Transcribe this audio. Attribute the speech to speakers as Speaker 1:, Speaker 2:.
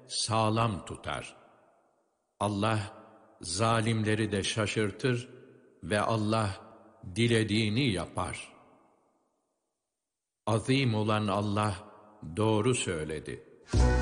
Speaker 1: sağlam tutar. Allah zalimleri de şaşırtır ve Allah dilediğini yapar. Azim olan Allah doğru söyledi.